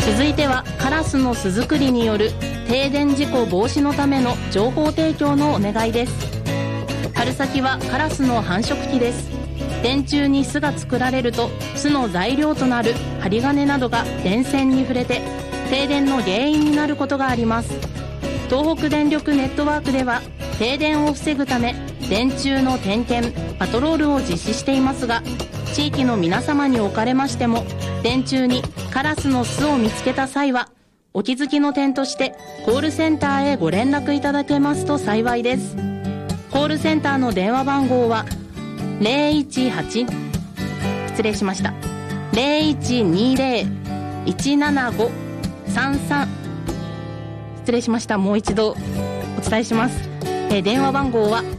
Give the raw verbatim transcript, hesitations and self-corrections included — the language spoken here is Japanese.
続いてはカラスの巣作りによる停電事故防止のための情報提供のお願いです。春先はカラスの繁殖期です。電柱に巣が作られると巣の材料となる針金などが電線に触れて停電の原因になることがあります。東北電力ネットワークでは停電を防ぐため電柱の点検パトロールを実施していますが、地域の皆様におかれましても電柱にカラスの巣を見つけた際はお気づきの点としてコールセンターへご連絡いただけますと幸いです。コールセンターの電話番号はゼロいちはち失礼しましたゼロいちにゼロ いちななご さんさん失礼しましたもう一度お伝えします。えー、電話番号は